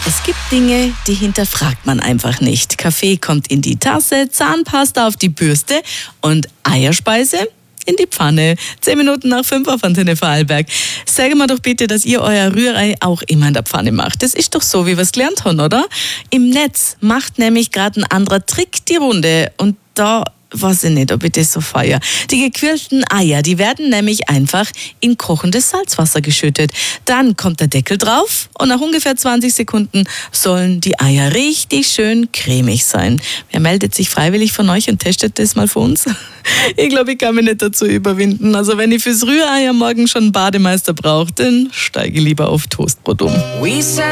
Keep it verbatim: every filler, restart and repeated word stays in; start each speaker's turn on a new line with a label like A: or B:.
A: Es gibt Dinge, die hinterfragt man einfach nicht. Kaffee kommt in die Tasse, Zahnpasta auf die Bürste und Eierspeise in die Pfanne. Zehn Minuten nach fünf auf Antenne Vorarlberg. Sag mal doch bitte, dass ihr euer Rührei auch immer in der Pfanne macht. Das ist doch so, wie wir es gelernt haben, oder? Im Netz macht nämlich gerade ein anderer Trick die Runde. Und da weiß ich nicht, ob ich das so feiere. Die gequirlten Eier, die werden nämlich einfach in kochendes Salzwasser geschüttet. Dann kommt der Deckel drauf und nach ungefähr zwanzig Sekunden sollen die Eier richtig schön cremig sein. Wer meldet sich freiwillig von euch und testet das mal für uns? Ich glaube, ich kann mich nicht dazu überwinden. Also wenn ich fürs Rührei am Morgen schon einen Bademeister brauche, dann steige ich lieber auf Toastbrot um.